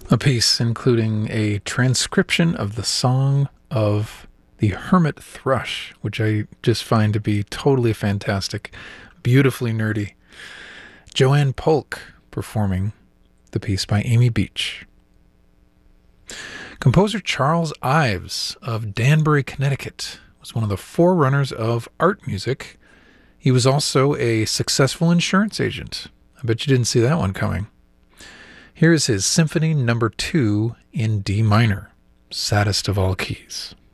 A piece including a transcription of the song of the hermit thrush, which I just find to be totally fantastic, beautifully nerdy. Joanne Polk performing the piece by Amy Beach. Composer Charles Ives of Danbury, Connecticut was one of the forerunners of art music. He was also a successful insurance agent. I bet you didn't see that one coming. Here is his Symphony Number 2 in D minor, saddest of all keys.